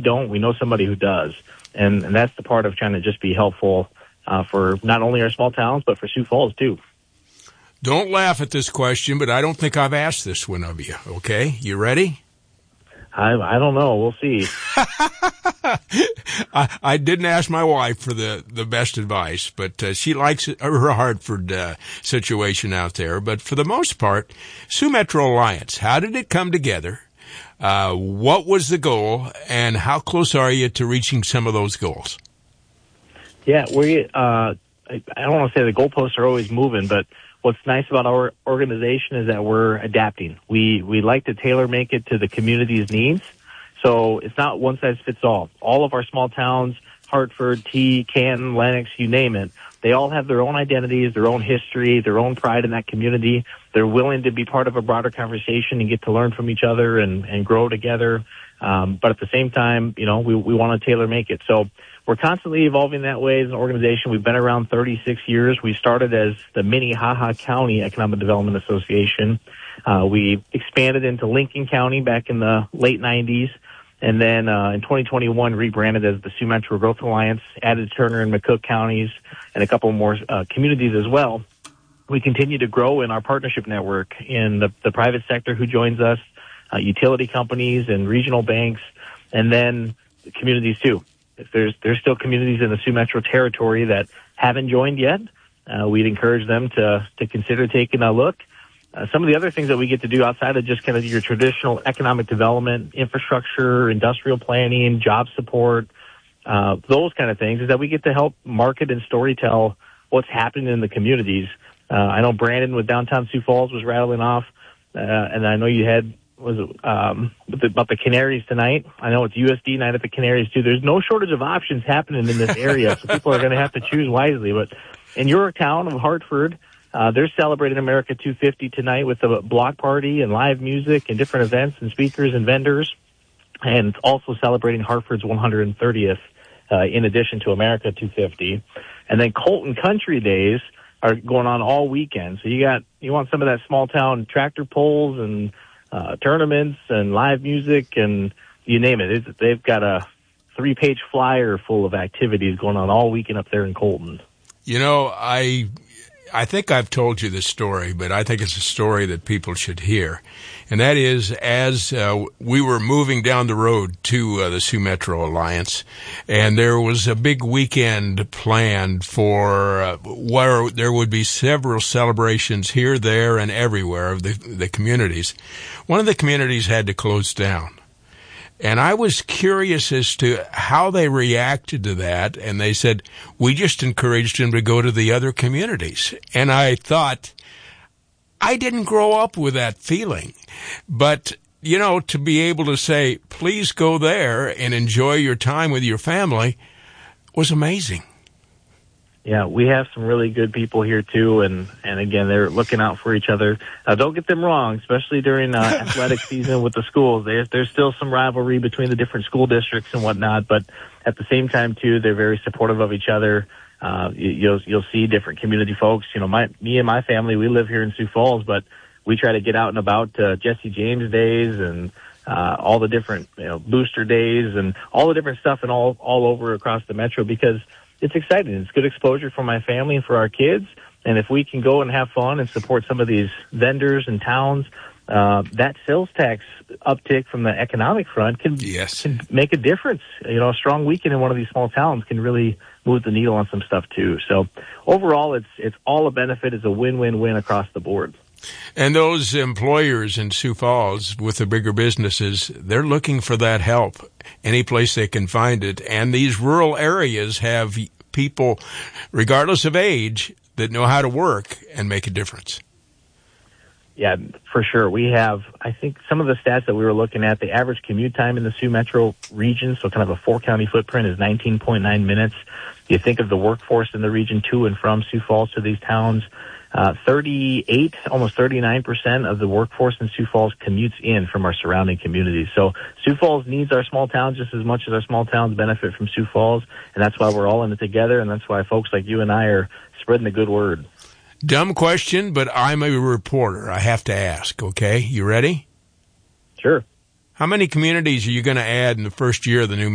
don't, we know somebody who does. And that's the part of trying to just be helpful for not only our small towns, but for Sioux Falls, too. Don't laugh at this question, but I don't think I've asked this one of you, okay? You ready? I don't know. We'll see. I didn't ask my wife for the best advice, but she likes her Hartford situation out there. But for the most part, Sioux Metro Alliance, how did it come together? What was the goal, and how close are you to reaching some of those goals? Yeah, I don't want to say the goalposts are always moving, but what's nice about our organization is that we're adapting. We like to tailor make it to the community's needs. So it's not one size fits all. All of our small towns, Hartford, T, Canton, Lenox, you name it, they all have their own identities, their own history, their own pride in that community. They're willing to be part of a broader conversation and get to learn from each other and grow together. But at the same time, we want to tailor make it. So we're constantly evolving that way as an organization. We've been around 36 years. We started as the Minnehaha County Economic Development Association. We expanded into Lincoln County back in the late 90s. And then in 2021, rebranded as the Sioux Metro Growth Alliance, added Turner and McCook counties and a couple more communities as well. We continue to grow in our partnership network in the private sector who joins us, utility companies and regional banks, and then the communities too. If there's still communities in the Sioux Metro territory that haven't joined yet, we'd encourage them to consider taking a look. Some of the other things that we get to do outside of just kind of your traditional economic development, infrastructure, industrial planning, job support, those kind of things, is that we get to help market and storytell what's happening in the communities. I know Brandon with downtown Sioux Falls was rattling off, and I know you had about the Canaries tonight. I know it's USD night at the Canaries too. There's no shortage of options happening in this area, so people are going to have to choose wisely. But in your town of Hartford, they're celebrating America 250 tonight with a block party and live music and different events and speakers and vendors, and also celebrating Hartford's 130th in addition to America 250. And then Colton Country Days are going on all weekend. So you want some of that small town tractor pulls and tournaments and live music and you name it. They've got a 3-page flyer full of activities going on all weekend up there in Colton. I think I've told you this story, but I think it's a story that people should hear. And that is, as we were moving down the road to the Sioux Metro Alliance, and there was a big weekend planned for where there would be several celebrations here, there, and everywhere of the communities. One of the communities had to close down. And I was curious as to how they reacted to that, and they said, we just encouraged them to go to the other communities. And I thought, I didn't grow up with that feeling. But, to be able to say, please go there and enjoy your time with your family was amazing. Yeah, we have some really good people here, too, and again, they're looking out for each other. Now, don't get them wrong, especially during athletic season with the schools. There's still some rivalry between the different school districts and whatnot, but at the same time, too, they're very supportive of each other. You'll see different community folks. Me and my family, we live here in Sioux Falls, but we try to get out and about Jesse James days and all the different booster days and all the different stuff and all over across the metro because it's exciting. It's good exposure for my family and for our kids. And if we can go and have fun and support some of these vendors and towns, that sales tax uptick from the economic front can make a difference. A strong weekend in one of these small towns can really move the needle on some stuff too. So overall, it's all a benefit. It's a win-win-win across the board. And those employers in Sioux Falls with the bigger businesses, they're looking for that help any place they can find it. And these rural areas have people, regardless of age, that know how to work and make a difference. Yeah, for sure. We have, I think, some of the stats that we were looking at, the average commute time in the Sioux Metro region, so kind of a 4-county footprint, is 19.9 minutes. You think of the workforce in the region to and from Sioux Falls to these towns, 38, almost 39% of the workforce in Sioux Falls commutes in from our surrounding communities. So Sioux Falls needs our small towns just as much as our small towns benefit from Sioux Falls, and that's why we're all in it together, and that's why folks like you and I are spreading the good word. Dumb question, but I'm a reporter. I have to ask, okay? You ready? Sure. How many communities are you going to add in the first year of the new